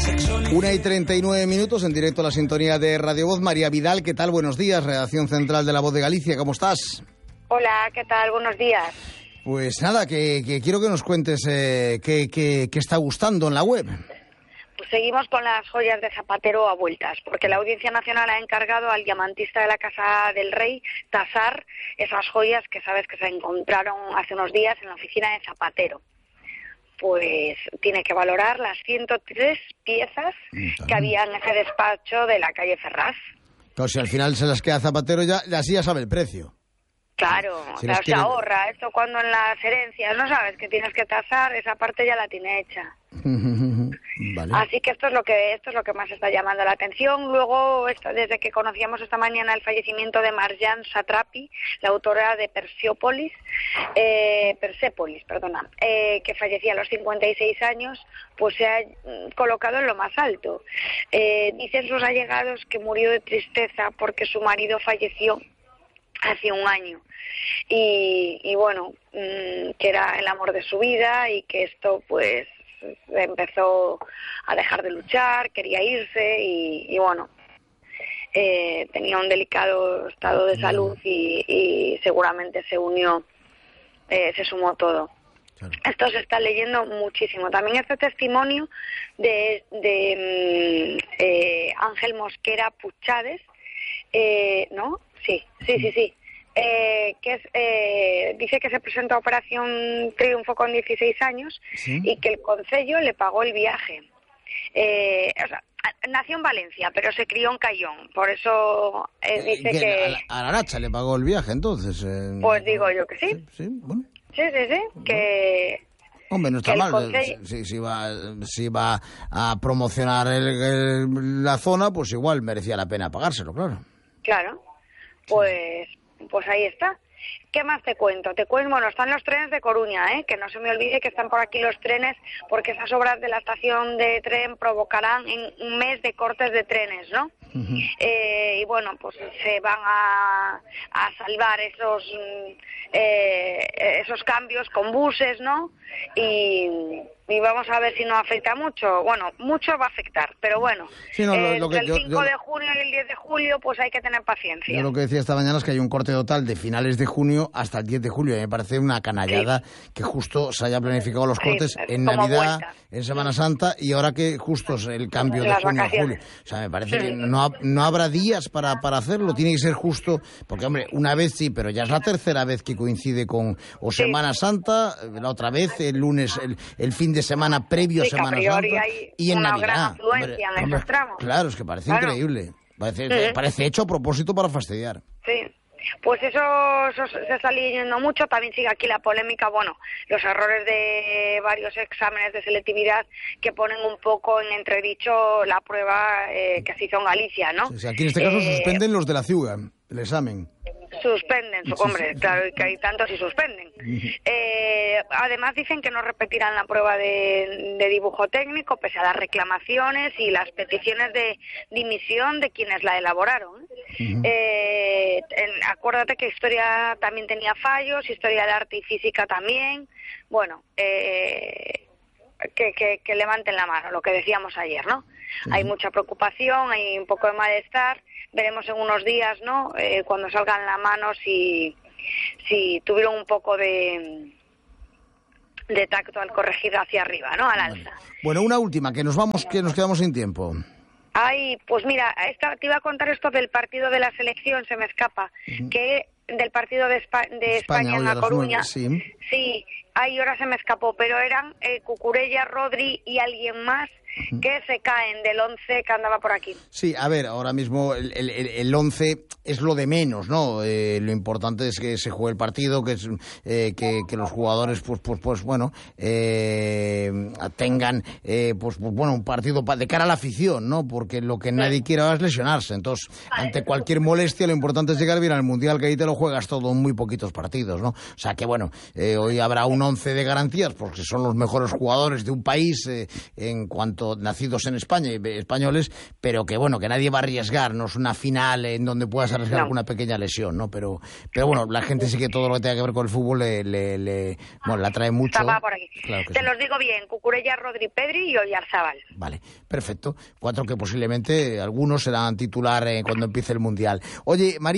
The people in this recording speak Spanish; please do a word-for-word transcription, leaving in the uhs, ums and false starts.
Una y treinta y nueve minutos en directo a la sintonía de Radio Voz. María Vidal, ¿qué tal? Buenos días, redacción central de La Voz de Galicia, ¿cómo estás? Hola, ¿qué tal? Buenos días. Pues nada, que, que quiero que nos cuentes eh, qué, qué, qué está gustando en la web. Pues seguimos con las joyas de Zapatero a vueltas, porque la Audiencia Nacional ha encargado al diamantista de la Casa del Rey tasar esas joyas que sabes que se encontraron hace unos días en la oficina de Zapatero. Pues tiene que valorar las ciento tres piezas que había en ese despacho de la calle Ferraz. Claro, si al final se las queda Zapatero, ya así ya sabe el precio. Claro, si o sea, quiere... se ahorra. Esto cuando en las herencias no sabes que tienes que tasar, esa parte ya la tiene hecha. Vale. Así que esto es lo que esto es lo que más está llamando la atención. Luego, esto, desde que conocíamos esta mañana el fallecimiento de Marjan Satrapi, la autora de Persepolis, eh, Persepolis, perdona, eh, que fallecía a los cincuenta y seis años, pues se ha colocado en lo más alto. Eh, dicen sus allegados que murió de tristeza porque su marido falleció hace un año y, y bueno, mmm, que era el amor de su vida y que esto pues empezó a dejar de luchar, quería irse y, y bueno, eh, tenía un delicado estado de salud y, y seguramente se unió, eh, se sumó todo. Claro. Esto se está leyendo muchísimo. También este testimonio de, de mm, eh, Ángel Mosquera Puchades, eh, ¿no? Sí, sí, sí, sí. Eh, que es, eh, dice que se presentó a Operación Triunfo con dieciséis años, ¿sí? Y que el concello le pagó el viaje. Eh, o sea, nació en Valencia, pero se crió en Cayón. Por eso eh, dice eh, que... que... A la Aracha le pagó el viaje, entonces. Eh... Pues digo yo que sí. Sí, sí, bueno. Sí, sí, sí, bueno. que... Hombre, no está mal. Concello... Si, si, va, si va a promocionar el, el, la zona, pues igual merecía la pena pagárselo, claro. Claro, pues pues ahí está. ¿Qué más te cuento? Te cuento, bueno, están los trenes de Coruña, ¿eh? Que no se me olvide que están por aquí los trenes, porque esas obras de la estación de tren provocarán en un mes de cortes de trenes, ¿no? Uh-huh. Eh, y bueno, pues se van a, a salvar esos eh, esos cambios con buses, ¿no? Y, y vamos a ver si no afecta mucho. Bueno, mucho va a afectar, pero bueno, sí, no, lo, lo que, entre el cinco yo, yo, de junio y el diez de julio, pues hay que tener paciencia. Yo lo que decía esta mañana es que hay un corte total de finales de junio hasta el diez de julio. Y me parece una canallada, sí, que justo se haya planificado los cortes, sí, en Navidad, vuelta, en Semana Santa, y ahora que justo es el cambio de Las junio vacaciones. a julio. O sea, me parece, sí, que no, no habrá días para, para hacerlo, tiene que ser justo, porque hombre, una vez sí, pero ya es la tercera vez que coincide con o Semana sí. Santa, la otra vez el lunes, el, el fin de semana previo a sí, Semana Santa, y en una Navidad. Gran afluencia hombre, en hombre, esos tramos. Claro, es que parece claro. increíble. Parece, sí. parece hecho a propósito para fastidiar. Sí. Pues eso, eso se está leyendo mucho. También sigue aquí la polémica, bueno, los errores de varios exámenes de selectividad que ponen un poco en entredicho la prueba eh, que se hizo en Galicia, ¿no? Sí, sí, aquí en este caso eh, suspenden los de la ciudad, el examen. Suspenden, sí, hombre, sí, sí. Claro, y que hay tantos y suspenden. Eh, además dicen que no repetirán la prueba de, de dibujo técnico, pese a las reclamaciones y las peticiones de dimisión de quienes la elaboraron. Uh-huh. Eh, en, acuérdate que historia también tenía fallos, historia de arte y física también. Bueno, eh, que, que, que levanten la mano, lo que decíamos ayer, ¿no? Uh-huh. Hay mucha preocupación, hay un poco de malestar. Veremos en unos días, ¿no? Eh, cuando salgan la mano si, si tuvieron un poco de, de tacto al corregir hacia arriba, ¿no? Al alza. Bueno, una última, que nos vamos, que nos quedamos sin tiempo. Ay, pues mira, esta, te iba a contar esto del partido de la selección, se me escapa, uh-huh. que del partido de, Espa- de España, España en La Coruña. nueve, sí. sí, ay, ahora se me escapó, pero eran eh, Cucurella, Rodri y alguien más que se caen del once que andaba por aquí. Sí, a ver, ahora mismo el, el, el once es lo de menos, ¿no? Eh, lo importante es que se juegue el partido, que es, eh, que, que los jugadores, pues, pues, pues bueno, eh, tengan, eh, pues, pues, bueno, un partido de cara a la afición, ¿no? Porque lo que nadie quiere es lesionarse. Entonces, ante cualquier molestia, lo importante es llegar bien al Mundial, que ahí te lo juegas todo en muy poquitos partidos, ¿no? O sea que, bueno, eh, hoy habrá un once de garantías, porque son los mejores jugadores de un país eh, en cuanto nacidos en España y españoles, pero que bueno, que nadie va a arriesgar, no es una final en donde puedas vas a arriesgar no. alguna pequeña lesión, ¿no? Pero, pero bueno, la gente sí que todo lo que tenga que ver con el fútbol le, le, le bueno, la atrae mucho. Estaba por aquí. Claro que Te sí. los digo bien, Cucurella, Rodri, Pedri y Oyarzábal. Vale, perfecto. Cuatro que posiblemente algunos serán titular eh, cuando empiece el Mundial. Oye, María.